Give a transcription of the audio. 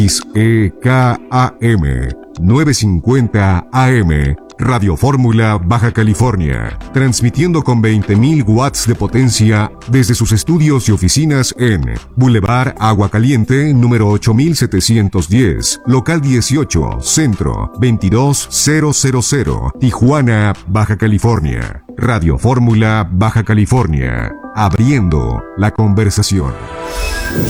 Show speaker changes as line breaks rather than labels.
EKAM 950 AM, Radio Fórmula, Baja California, transmitiendo con 20.000 watts de potencia desde sus estudios y oficinas en Boulevard Agua Caliente, número 8710, local 18, centro 22000, Tijuana, Baja California. Radio Fórmula, Baja California, abriendo la conversación.